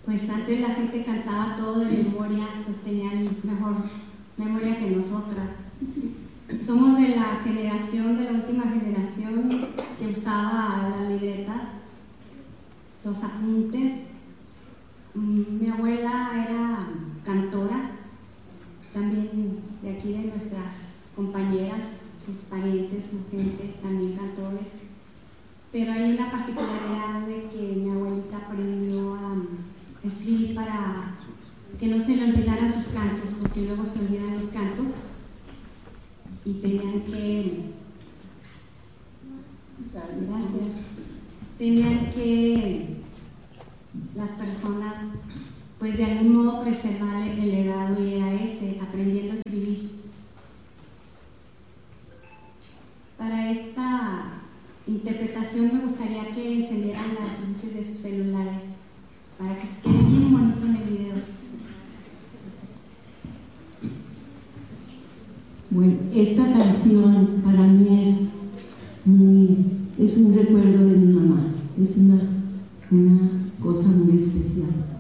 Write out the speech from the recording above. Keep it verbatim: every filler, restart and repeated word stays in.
pues antes la gente cantaba todo de memoria, pues tenían mejor memoria que nosotras. Somos de la generación, de la última generación que usaba las libretas, los apuntes. Mi abuela era cantora, también de aquí de nuestras compañeras, sus parientes, su gente, también cantores. Pero hay una particularidad de que mi abuelita aprendió a escribir para que no se le olvidaran sus cantos, porque luego se olvidan los cantos y tenían que, gracias, tenían que las personas pues de algún modo preservar el legado, y era ese, aprendiendo a escribir. Para esta interpretación me gustaría que encendieran las luces de sus celulares para que se quede bien bonito en el video. Bueno, esta canción para mí es muy, es un recuerdo de mi mamá, es una, una cosa muy especial.